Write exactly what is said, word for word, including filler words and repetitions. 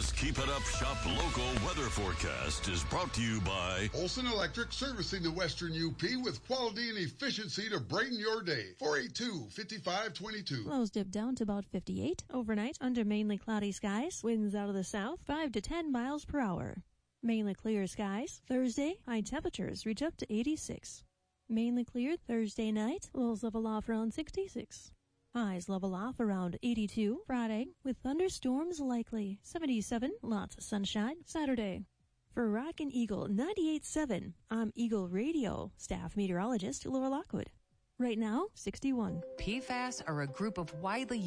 This Keep It Up Shop Local weather forecast is brought to you by Olson Electric, servicing the Western U P with quality and efficiency to brighten your day. four eight two, five five two two. Lows dip down to about fifty-eight. Overnight, under mainly cloudy skies. Winds out of the south, five to ten miles per hour. Mainly clear skies. Thursday, high temperatures reach up to eighty-six. Mainly clear Thursday night. Lows level off around sixty-six. Highs level off around eighty-two. Friday, with thunderstorms likely. seventy-seven. Lots of sunshine. Saturday. For Rockin' Eagle ninety-eight point seven, I'm Eagle Radio staff meteorologist Laura Lockwood. Right now, sixty-one. P FAS are a group of widely